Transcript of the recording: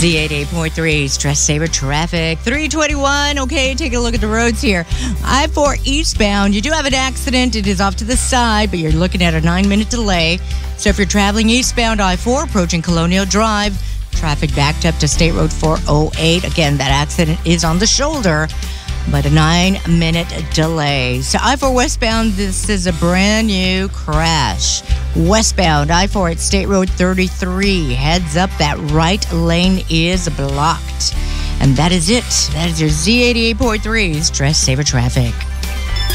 Z88.3 Stress Saver Traffic 321. Okay, take a look at the roads here. I-4 eastbound. You do have an accident. It is off to the side, but you're looking at a 9-minute delay. So if you're traveling eastbound I-4 approaching Colonial Drive, traffic backed up to State Road 408. Again, that accident is on the shoulder, but a 9-minute delay. So I-4 westbound, this is a brand new crash. Westbound I-4 at State Road 33. Heads up, that right lane is blocked. And that is it. That is your Z88.3 Stress Saver Traffic.